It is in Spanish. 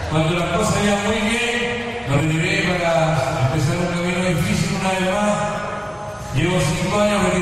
Cuando las cosas iban muy bien, lo retiré para empezar un camino difícil una vez más. Llevo 5 años